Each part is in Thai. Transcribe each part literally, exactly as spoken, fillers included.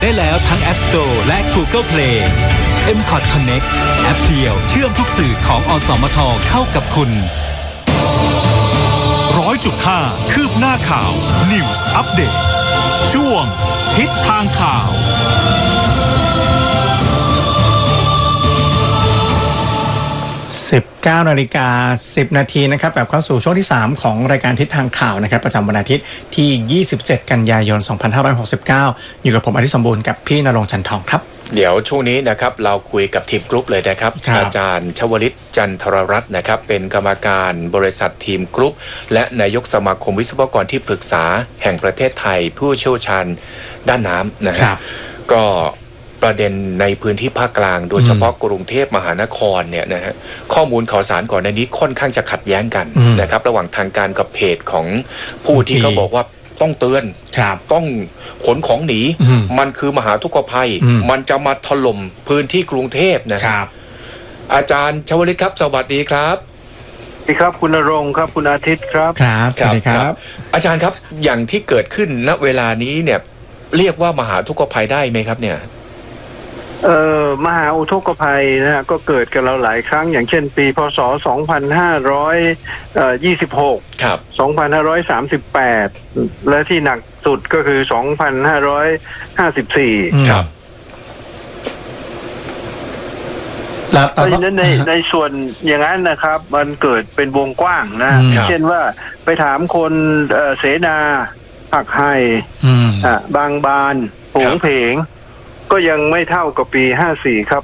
ได้แล้วทั้ง App Store และ Google Play เอ็ม คอท Connect แอปเดียวเชื่อมทุกสื่อของอสมทเข้ากับคุณร้อยจุดห้า คืบหน้าข่าว News Update ช่วงทิศทางข่าวสิบเก้านาฬิกาสิบนาทีนะครับแบบเข้าสู่ช่วงที่สามของรายการทิศทางข่าวนะครับประจำวันอาทิตย์ที่ยี่สิบเจ็ดกันยายนสองพันห้าร้อยหกสิบเก้าอยู่กับผมอธิสมบูรณ์กับพี่ณรงค์ จันทองครับเดี๋ยวช่วงนี้นะครับเราคุยกับทีมกรุ๊ปเลยนะครับอาจารย์ชวลิตจันทรรัตน์นะครับเป็นกรรมการบริษัททีมกรุ๊ปและนายกสมาคมวิศวกรที่ปรึกษาแห่งประเทศไทยผู้เชี่ยวชาญด้านน้ำนะครับก็ประเด็นในพื้นที่ภาคกลางโดยเฉพาะกรุงเทพมหานครเนี่ยนะฮะข้อมูลข่าวสารก่อนในนี้ค่อนข้างจะขัดแย้งกันนะครับระหว่างทางการกับเพจของผู้ที่เขาบอกว่าต้องเตือนต้องขนของหนีมันคือมหาทุกข์ภัยมันจะมาถล่มพื้นที่กรุงเทพนะครับอาจารย์ชวลิตครับสวัสดีครับสวัสดีครับคุณณรงค์ครับคุณอาทิตย์ครับครับสวัสดีครับอาจารย์ครับอย่างที่เกิดขึ้นณเวลานี้เนี่ยเรียกว่ามหาทุกข์ภัยได้ไหมครับเนี่ยเอ่อมหาอุทกภัยนะฮะก็เกิดกับเราหลายครั้งอย่างเช่นปีพศสองพันห้าร้อยยี่สิบหกครับสองพันห้าร้อยสามสิบแปดและที่หนักสุดก็คือสองพันห้าร้อยห้าสิบสี่ครับเพราะฉะนั้นในในส่วนอย่างนั้นนะครับมันเกิดเป็นวงกว้างนะเช่นว่าไปถามคนเสนาผักไห่บางบานโผงเพงก็ยังไม่เท่ากับปีห้าสี่ครับ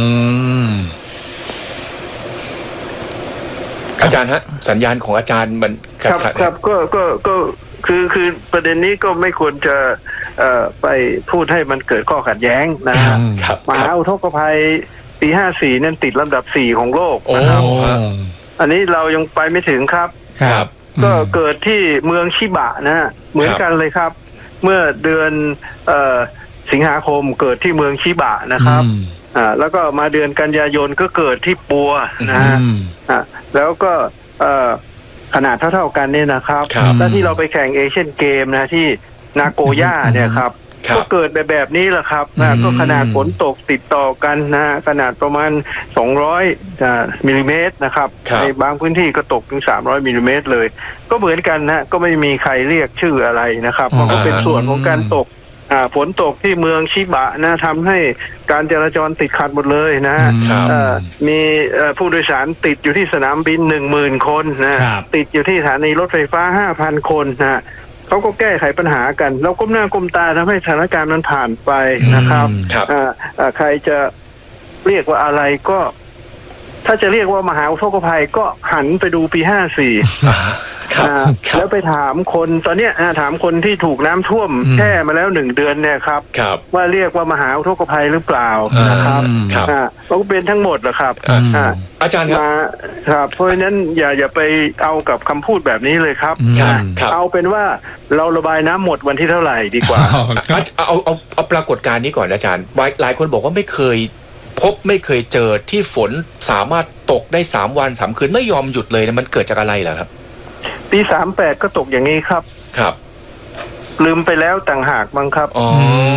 อาจารย์ฮะสัญญาณของอาจารย์มันครับครับก็ก็ก็คือคือประเด็นนี้ก็ไม่ควรจะเอ่อไปพูดให้มันเกิดข้อขัดแย้งนะครับมหาอุทกภัยปีห้าสี่นั่นติดลำดับสี่ของโลกนะครับอันนี้เรายังไปไม่ถึงครับครับก็เกิดที่เมืองชิบะนะฮะเหมือนกันเลยครับเมื่อเดือนเอ่อสิงหาคมเกิดที่เมืองชิบะนะครับอ่าแล้วก็มาเดือนกันยายนก็เกิดที่ปัวนะฮะอ่าแล้วก็เอ่อขนาดเท่าๆกันเนี่ยนะครับแล้วที่เราไปแข่งเอเชียนเกมนะที่นาโกย่าเนี่ยครับก็เกิดแบบแบบนี้แหละครับนะก็ขนาดฝนตกติดต่อกันนะขนาดประมาณสองร้อยมิลลิเมตรนะครับในบางพื้นที่ก็ตกถึงสามร้อยมิลลิเมตรเลยก็เหมือนกันนะก็ไม่มีใครเรียกชื่ออะไรนะครับมันก็เป็นส่วนของการตกฝนตกที่เมืองชิบะนะทำให้การจราจรติดขัดหมดเลยนะมีผู้โดยสารติดอยู่ที่สนามบินหนึ่งหมื่นคนนะติดอยู่ที่สถานีรถไฟฟ้าห้าพันคนนะเขาก็แก้ไขปัญหากันเราก้มหน้าก้มตาทำให้สถานการณ์มันผ่านไปนะครับใครจะเรียกว่าอะไรก็ถ้าจะเรียกว่ามหาอุทกภัยก็หันไปดูปีห้าสี่แล้วไปถามคนตอนเนี้ยถามคนที่ถูกน้ำท่วมแช่มาแล้วหนึ่งเดือนเนี่ยครับว่าเรียกว่ามหาอุทกภัยหรือเปล่านะครับก็เป็นทั้งหมดแหละครับอาจารย์ครับครับเพราะฉะนั้นอย่าอย่าไปเอากับคำพูดแบบนี้เลยครับเอาเป็นว่าเราระบายน้ำหมดวันที่เท่าไหร่ดีกว่าเอาเอาเอาเอาปรากฏการณ์นี้ก่อนอาจารย์หลายคนบอกว่าไม่เคยพบไม่เคยเจอที่ฝนสามารถตกได้สามวันสามคืนไม่ยอมหยุดเลยนะมันเกิดจากอะไรเหรอครับปีสามแปดก็ตกอย่างนี้ครับครับลืมไปแล้วต่างหากมั้งครับอ๋อ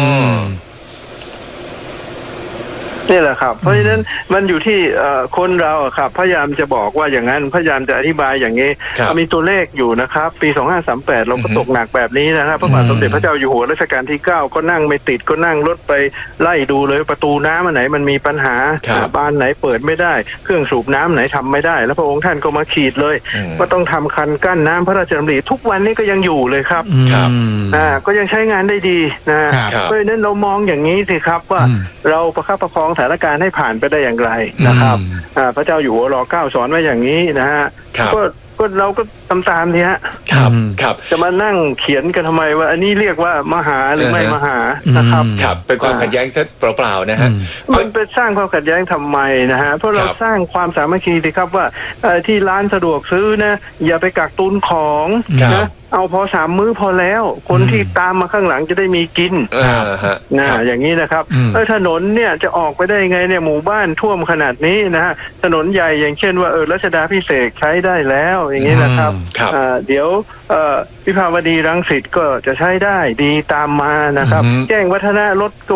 นี่แหละครับเพราะฉะนั้นมันอยู่ที่คนเราครับพยายามจะบอกว่าอย่างนั้นพยายามจะอธิบายอย่างนี้มีตัวเลขอยู่นะครับปีสองพันห้าร้อยสามสิบแปดเราก็ตกหนักแบบนี้นะครับพระบาทสมเด็จพระเจ้าอยู่หัวรัชกาลที่เก้าก็นั่งไม่ติดก็นั่งรถไปไล่ดูเลยประตูน้ำอันไหนมันมีปัญหาบานไหนเปิดไม่ได้เครื่องสูบน้ำไหนทำไม่ได้แล้วพระองค์ท่านก็มาขีดเลยว่าต้องทำคันกั้นน้ำพระราชดำริทุกวันนี้ก็ยังอยู่เลยครับอ่าก็ยังใช้งานได้ดีนะเพราะฉะนั้นเรามองอย่างนี้สิครับว่าเราประคับประคองสถานการณ์ให้ผ่านไปได้อย่างไรนะครับพระเจ้าอยู่หัวรอเก้าสอนไว้อย่างนี้นะฮะก็ก็เราก็ตามตามทีฮะครับครับจะมานั่งเขียนกันทำไมว่าอันนี้เรียกว่ามหาหรือไม่มหานะครับครับเป็นความขัดแย้งซะเปล่าๆนะฮะมันไปสร้างความขัดแย้งทำไมนะฮะเพราะเราสร้างความสามัคคีสิครับว่าที่ร้านสะดวกซื้อนะอย่าไปกักตุนของนะเอาพอสามมื้อพอแล้วคนที่ตามมาข้างหลังจะได้มีกินนะอย่างนี้นะครับเออถนนเนี่ยจะออกไปได้ไงเนี่ยหมู่บ้านท่วมขนาดนี้นะฮะถนนใหญ่อย่างเช่นว่าเออรัชดาภิเษกใช้ได้แล้วอย่างนี้นะครับเดี๋ยววิภาวดีรังสิตก็จะใช้ได้ดีตามมานะครับแจ้งวัฒนะรถ